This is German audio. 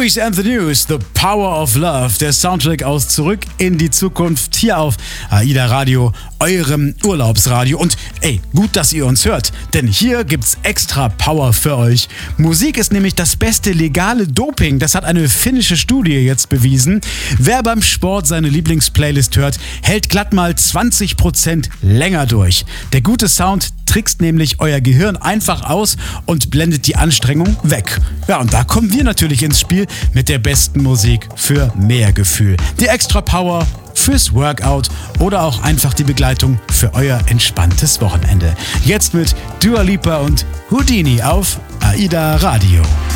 Louis and the News, The Power of Love, der Soundtrack aus Zurück in die Zukunft hier auf AIDA Radio, eurem Urlaubsradio. Und gut, dass ihr uns hört, denn hier gibt's extra Power für euch. Musik ist nämlich das beste legale Doping, das hat eine finnische Studie jetzt bewiesen. Wer beim Sport seine Lieblingsplaylist hört, hält glatt mal 20% länger durch. Der gute Sound trickst nämlich euer Gehirn einfach aus und blendet die Anstrengung weg. Ja, und da kommen wir natürlich ins Spiel mit der besten Musik für mehr Gefühl. Die Extra Power fürs Workout oder auch einfach die Begleitung für euer entspanntes Wochenende. Jetzt mit Dua Lipa und Houdini auf AIDA Radio.